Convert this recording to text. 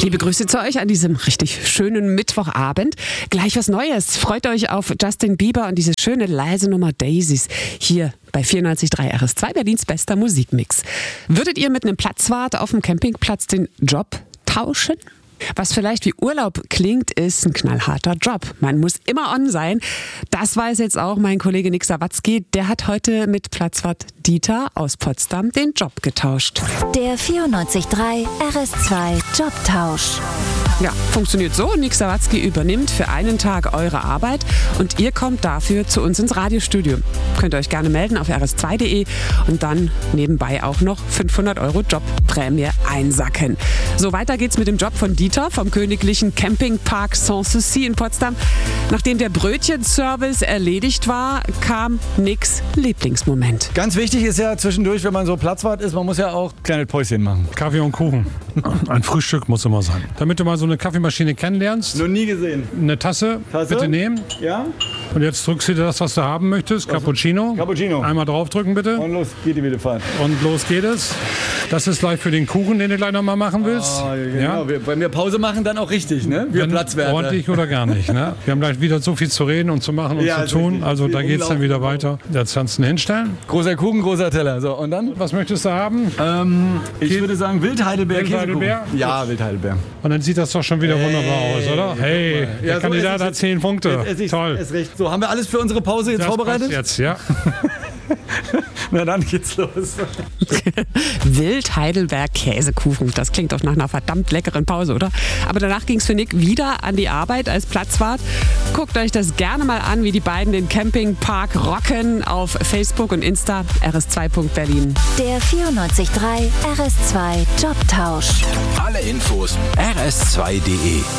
Liebe Grüße zu euch an diesem richtig schönen Mittwochabend. Gleich was Neues. Freut euch auf Justin Bieber und diese schöne leise Nummer Daisies hier bei 94.3 RS2, Berlins bester Musikmix. Würdet ihr mit einem Platzwart auf dem Campingplatz den Job tauschen? Was vielleicht wie Urlaub klingt, ist ein knallharter Job. Man muss immer on sein. Das weiß jetzt auch mein Kollege Nick Sawatzki. Der hat heute mit Platzwart Dieter aus Potsdam den Job getauscht. Der 94.3 RS2 Jobtausch. Ja, funktioniert so. Nick Sawatzki übernimmt für einen Tag eure Arbeit und ihr kommt dafür zu uns ins Radiostudio. Könnt ihr euch gerne melden auf rs2.de und dann nebenbei auch noch 500 € Jobprämie einsacken. So, weiter geht's mit dem Job von Dieter vom königlichen Campingpark Sanssouci in Potsdam. Nachdem der Brötchenservice erledigt war, kam Nicks Lieblingsmoment. Ganz wichtig ist ja zwischendurch, wenn man so Platzwart ist, man muss ja auch kleine Päuschen machen. Kaffee und Kuchen. Ein Frühstück muss immer sein. Damit du mal so eine Kaffeemaschine kennenlernst. Noch nie gesehen. Eine Tasse, bitte nehmen. Ja? Und jetzt drückst du dir das, was du haben möchtest. Cappuccino. Cappuccino. Einmal draufdrücken, bitte. Und los geht die Wiederfahrt. Und los geht es. Das ist gleich für den Kuchen, den du gleich noch mal machen willst. Oh, genau. Ja? Wenn wir Pause machen, dann auch richtig, ne? Wir Platzwärter. Ordentlich oder gar nicht, ne? Wir haben gleich wieder so viel zu reden und zu machen und zu tun. Also da geht es dann wieder weiter. Jetzt kannst du ihn hinstellen. Großer Kuchen, großer Teller. So, und dann? Was möchtest du haben? Ich würde sagen Wildheidelbeer. Wildheidelbeer? Ja, Wildheidelbeer. Und dann sieht das doch schon wieder wunderbar aus, oder? Hey, der Kandidat hat 10 Punkte. Toll. Ist recht. So, haben wir alles für unsere Pause jetzt vorbereitet? Jetzt, ja. Na dann geht's los. Wild-Heidelberg Käsekuchen. Das klingt doch nach einer verdammt leckeren Pause, oder? Aber danach ging es für Nick wieder an die Arbeit als Platzwart. Guckt euch das gerne mal an, wie die beiden den Campingpark rocken auf Facebook und Insta rs2.berlin. Der 94.3 RS2 Jobtausch. Alle Infos rs2.de